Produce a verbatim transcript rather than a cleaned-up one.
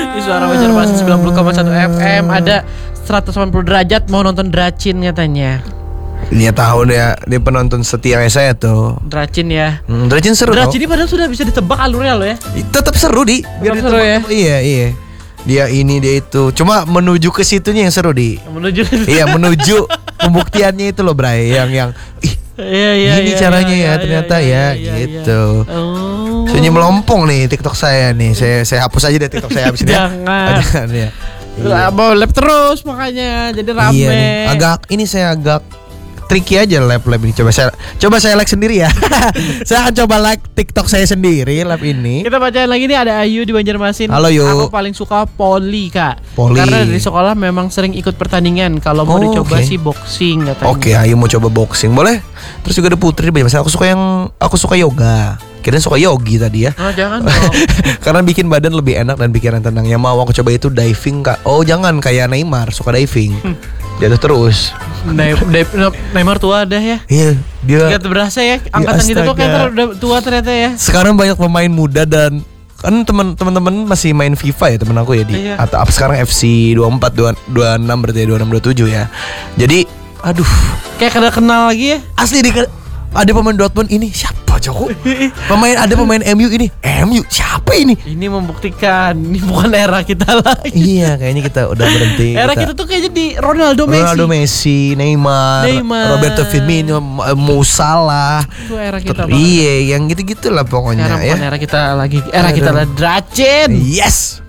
Di Suara Banjarmasin sembilan puluh koma satu F M ada seratus delapan puluh derajat mau nonton Dracin katanya. Dia tahu dia dia penonton setia saya tuh. Dracin ya. Hmm, Dracin seru. Dracin ini padahal sudah bisa ditebak alurnya loh ya. Tetap seru di. Biar Tetap seru ya. Iya iya. Dia ini dia itu. Cuma menuju ke situnya yang seru di. Menuju. Iya menuju pembuktiannya itu loh Bray yang yang ih Iya iya. ini iya, caranya iya, ya iya, ternyata iya, ya iya, gitu. Iya. Oh. Sunyi melompong nih TikTok saya nih. Saya saya hapus aja deh TikTok saya habis ini. Jangan. Jangan ya. Iya. Mau lab terus makanya jadi rame. Iya nih. Agak ini saya agak tricky aja lab-lab ini. Coba saya coba saya like sendiri ya. Saya akan coba like TikTok saya sendiri lab ini. Kita bacain lagi nih, ada Ayu di Banjarmasin. Halo, Yu. Aku paling suka poli kak. Poli. Karena dari sekolah memang sering ikut pertandingan. Kalau mau Oh, dicoba oke. sih boxing katanya. Oke, ayo mau coba boxing boleh. Terus juga ada Putri banyak. Aku suka yang aku suka yoga. Kirain suka yogi tadi ya. Oh jangan dong. Karena bikin badan lebih enak dan pikiran tenang. Yang mau aku coba itu diving kak. Oh jangan kayak Neymar suka diving. Jatuh terus. Ne- Ne- Neymar tua dah ya. Iya dia. Gak berasa ya angkatan kita tuh kayak ter- udah tua ternyata ya. Sekarang banyak pemain muda dan kan teman teman-teman masih main FIFA ya temen aku ya di Iya. atau up sekarang F C dua puluh empat dua puluh enam berarti ya, dua puluh enam dua puluh tujuh ya. Jadi aduh Kayak kada kenal lagi ya. asli di ada pemain Dortmund ini siapa Joko? Pemain ada pemain M U ini M U siapa ini? Ini membuktikan ini bukan era kita lagi. Iya kayaknya kita udah berhenti. Era kita tuh kayaknya di Ronaldo, Ronaldo Messi. Messi, Neymar, Neymar. Roberto Firmino, Mo Salah. Itu era kita. Iya, yang gitu-gitulah pokoknya Sekarang ya. bukan era kita lagi. Era kita Aduh. lah Dracin. Yes.